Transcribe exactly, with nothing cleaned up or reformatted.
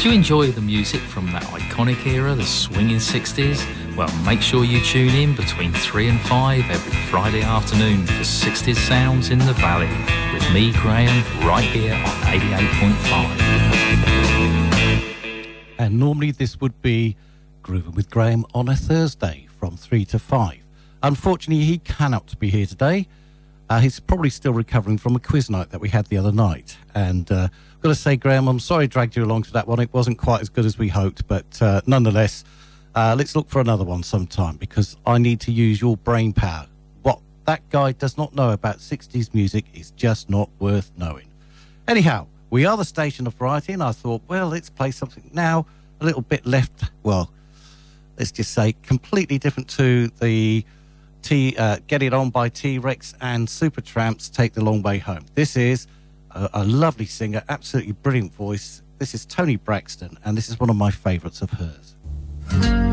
Do you enjoy the music from that iconic era, the swinging sixties? Well, make sure you tune in between three and five every Friday afternoon for sixties Sounds in the Valley with me, Graham, right here on eighty-eight point five. And normally this would be Grooving with Graham on a Thursday from three to five. Unfortunately, he cannot be here today. Uh, he's probably still recovering from a quiz night that we had the other night. And uh, I've got to say, Graham, I'm sorry I dragged you along to that one. It wasn't quite as good as we hoped, but uh, nonetheless, uh, let's look for another one sometime because I need to use your brain power. What that guy does not know about sixties music is just not worth knowing. Anyhow, we are the station of variety, and I thought, well, let's play something now a little bit left, well, let's just say completely different to the T, uh, Get It On by T-Rex and Supertramps, Take the Long Way Home. This is a, a lovely singer, absolutely brilliant voice. This is Toni Braxton, and this is one of my favourites of hers.